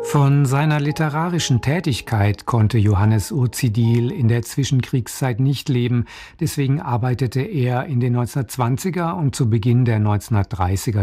Von seiner literarischen Tätigkeit konnte Johannes Urzidil in der Zwischenkriegszeit nicht leben. Deswegen arbeitete er in den 1920er und zu Beginn der 1930er